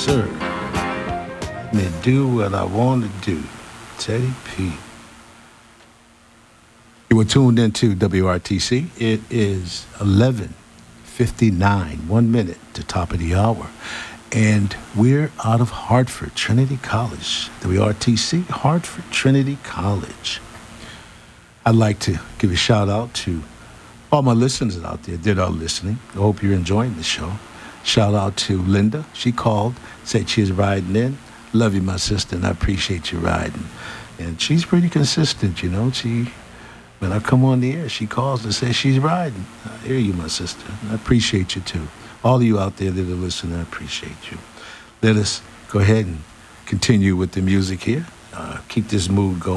sir. Let me do what I want to do. Teddy P. You were tuned into WRTC. It is 11:59, 1 minute to top of the hour. And we're out of Hartford, Trinity College. WRTC, Hartford, Trinity College. I'd like to give a shout out to all my listeners out there that are listening. I hope you're enjoying the show. Shout out to Linda. She called, said she was riding in. Love you, my sister, and I appreciate you riding. And she's pretty consistent, you know. When I come on the air, she calls and says she's riding. I hear you, my sister. I appreciate you, too. All of you out there that are listening, I appreciate you. Let us go ahead and continue with the music here. Keep this mood going.